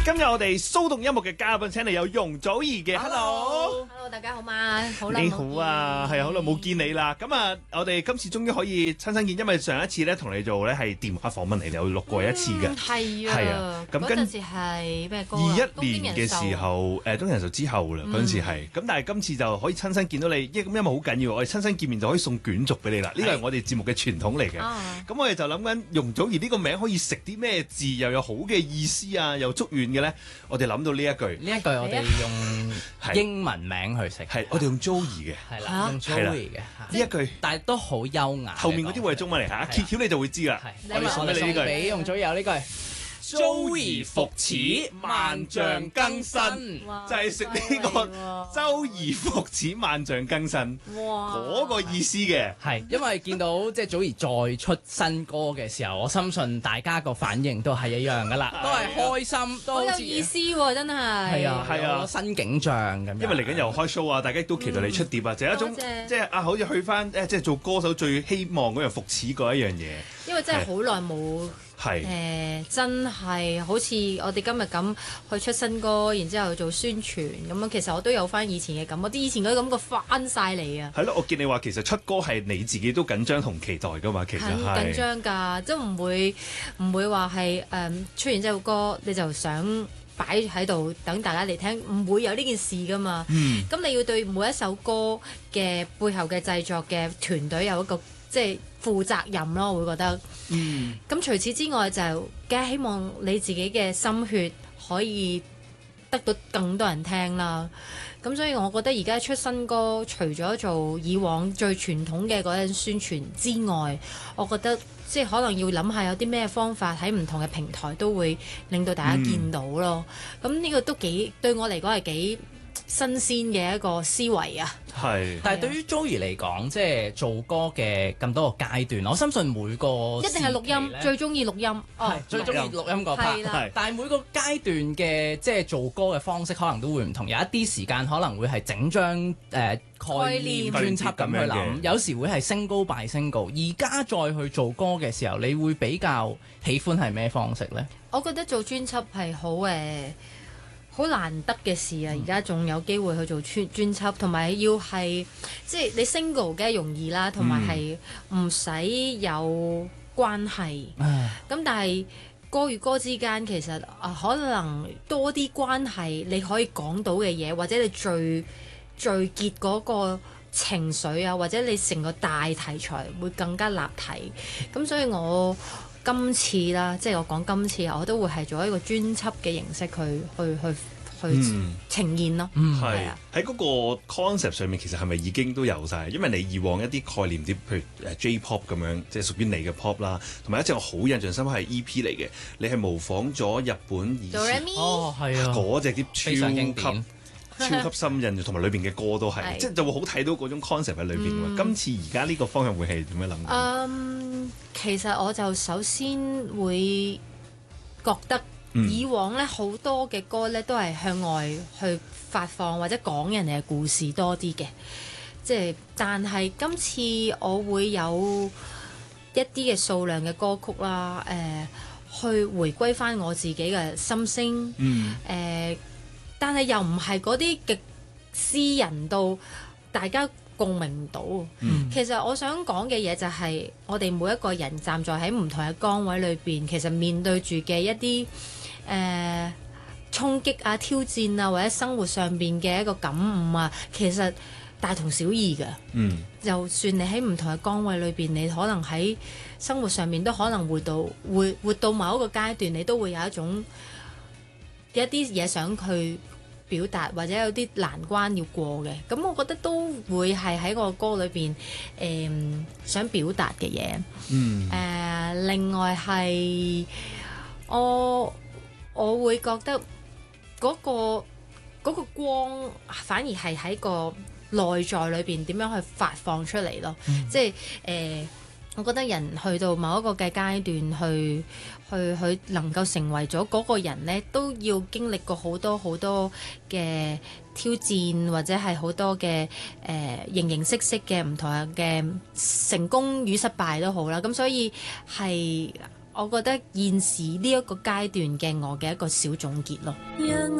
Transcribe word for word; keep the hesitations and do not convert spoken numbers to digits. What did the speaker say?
今日我哋騷動音樂嘅嘉賓請嚟有容祖兒嘅 ，Hello，Hello， 大家好嘛，好耐你好啊，係啊，好耐冇見你啦。咁啊，我哋今次終於可以親身見，因為上一次咧同你做咧係電話訪問嚟，你有錄過一次嘅， 係係啊啊。咁嗰跟陣時係咩歌啊？ 二一年嘅時候，誒東京人壽之後啦，嗰陣時係。咁但係今次就可以親身見到你，因為咁因為好緊要，我哋親身見面就可以送卷軸俾你啦。呢個係我哋節目嘅傳統嚟嘅。咁我哋就諗緊容祖兒呢個名可以食啲咩字，又有好嘅意思啊，又祝願嘅咧，我哋諗到呢一句， 呢一句我哋用英文名去食， 係我哋用 Joey 嘅， 係啦，用 Joey 嘅呢一句， 但係都好優雅。 後面嗰啲會係中文嚟嚇，揭曉你就會知啦。 我哋送俾你呢句，俾容祖兒有呢句 Joey 復始，萬象更新， 就係食呢個周而復始，萬象更新，嗰個意思嘅。 係因為見到即係祖兒再出新歌嘅時候，我深信大家個反應都係一樣噶啦，都係開心，都好有意思喎，真係。 係啊，係啊，新景象咁樣。 因為嚟緊又開 show 啊，大家都期待你出碟啊，就係一種即係啊，好似去翻誒，即係做歌手最希望嗰樣復始嗰一樣嘢。 因為真係好耐冇。 係誒、 呃，真係好似我哋今日咁去出新歌，然之後做宣傳咁樣，其實我都有翻以前嘅感覺，啲以前嗰啲感覺翻晒嚟啊！ 係咯，我見你話其實出歌係你自己都緊張同期待噶嘛，其實係緊張㗎，即係唔會唔會話係誒出完之後歌你就想擺喺度等大家嚟聽，唔會有呢件事㗎嘛。 嗯， 咁你要對每一首歌嘅背後嘅製作嘅團隊有一個即係負責任咯，我會覺得。 嗯。 咁除此之外就梗係希望你自己嘅心血可以得到更多人聽啦。咁所以我覺得而家出新歌，除咗做以往最傳統嘅嗰陣宣傳之外，我覺得即係可能要諗下有啲咩方法喺唔同嘅平台都會令到大家見到咯。咁呢、嗯、個都幾對我嚟講係幾新鮮嘅一個思維啊！ 係， 但係對於 Joey 嚟講，即係做歌嘅咁多個階段，我相信每個一定係錄音，最中意錄音，係、哦、 最中意錄音嗰 part。但係每個階段嘅即係做歌嘅方式可能都會唔同，有一啲時間可能會係整張誒、呃、概念專輯咁去諗，有時會係 single by single。而家再去做歌嘅時候，你會比較喜歡係咩方式呢？ 我覺得做專輯係好誒。好難得嘅事啊！而家仲有機會去做專專輯，同埋要係即係你 single 梗係容易啦，同埋係唔使有關係。咁、嗯、但係歌與歌之間其實啊，可能多啲關係，你可以講到嘅嘢，或者你最最結嗰個情緒啊，或者你成個大題材會更加立體。咁所以我今次啦，即係我講今次，我都會係做一個專輯嘅形式去去去去呈現咯。 嗯，係啊。喺嗰個 concept 上面，其實係咪已經都有晒？因為你以往一啲概念啲，譬如誒 J-pop 咁樣，即係屬於你嘅 pop 啦，同埋一隻我好印象深刻係 E P 嚟嘅，你係模仿咗日本以前哦係啊嗰隻啲超級經典超級深印，同埋裏邊嘅歌都係，即係就會好睇到嗰種 concept 喺裏邊。嗯、今次而家呢個方向會係點樣諗？ 嗯，其實我就首先會覺得以往咧好多嘅歌咧都係向外去發放或者講人哋嘅故事多啲嘅，即係但係今次我會有一啲嘅數量嘅歌曲啦，誒、呃，去回歸返我自己嘅心聲，誒、嗯。呃但係又唔係嗰啲極私人到大家共鳴唔到。嗯、其實我想講嘅嘢就係我哋每一個人站在喺唔同嘅崗位裏邊，其實面對住嘅一啲誒衝擊啊、挑戰啊，或者生活上邊嘅一個感悟啊，其實大同小異嘅。嗯，就算你喺唔同嘅崗位裏邊，你可能喺生活上面都可能活到會活到某一個階段，你都會有一種有一啲嘢想去表達，或者有啲難關要過嘅，咁我覺得都會係喺個歌裏邊誒想表達嘅嘢。嗯。誒、呃，另外係我我會覺得嗰個嗰個光反而係喺個內在裏邊點樣去發放出嚟咯。嗯、即係誒、呃，我覺得人去到某一個嘅階段去。去去能夠成為咗嗰個人呢，都要經歷過好多好多嘅挑戰，或者係好多嘅誒、呃、形形色色嘅唔同嘅成功與失敗都好啦。咁所以係我我覺得現時呢一個階段嘅我嘅一個小總結咯。